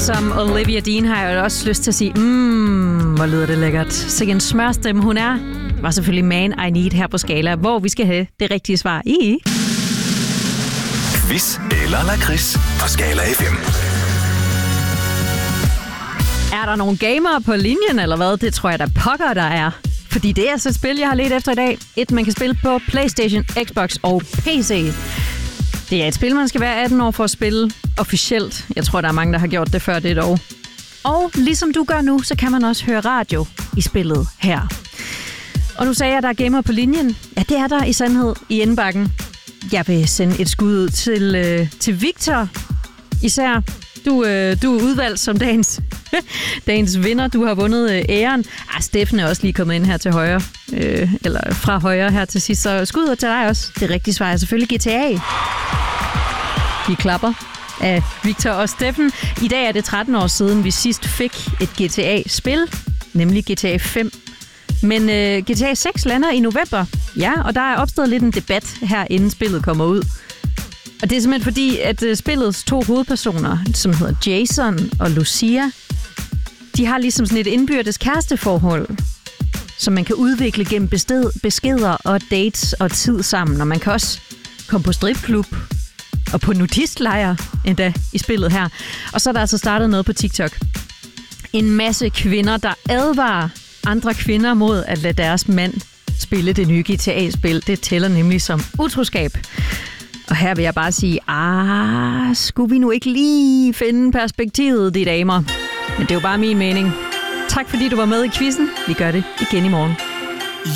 Ligesom Olivia Dean har jeg også lyst til at sige, hvor lyder det lækkert. Så en smørstemme hun er, var selvfølgelig Man I Need her på Skala, hvor vi skal have det rigtige svar i. Quiz eller lakrids på Skala FM. Er der nogle gamere på linjen, eller hvad? Det tror jeg, der pokker, der er. Fordi det er altså et spil, jeg har let efter i dag. Et, man kan spille på PlayStation, Xbox og PC. Det er et spil, man skal være 18 år for at spille officielt. Jeg tror, der er mange, der har gjort det før det dog. Og ligesom du gør nu, så kan man også høre radio i spillet her. Og nu sagde jeg, at der er gamer på linjen. Ja, det er der i sandhed i indbakken. Jeg vil sende et skud ud til Victor. Især, du er udvalgt som dagens vinder. Du har vundet æren. Steffen er også lige kommet ind her til højre. Eller fra højre her til sidst. Så skud ud til dig også. Det rigtige svar er selvfølgelig GTA. De klapper af Victor og Steffen. I dag er det 13 år siden, vi sidst fik et GTA-spil. Nemlig GTA 5. Men GTA 6 lander i november. Ja, og der er opstået lidt en debat her, inden spillet kommer ud. Og det er simpelthen fordi, at spillets 2 hovedpersoner, som hedder Jason og Lucia, de har ligesom sådan et indbyrdes kæresteforhold, som man kan udvikle gennem beskeder og dates og tid sammen. Og man kan også komme på stripklub og på nudistlejr endda i spillet her. Og så er der altså startet noget på TikTok. En masse kvinder, der advarer andre kvinder mod at lade deres mand spille det nye GTA-spil. Det tæller nemlig som utroskab. Og her vil jeg bare sige, skulle vi nu ikke lige finde perspektivet, de damer? Men det er jo bare min mening. Tak fordi du var med i quizzen. Vi gør det igen i morgen.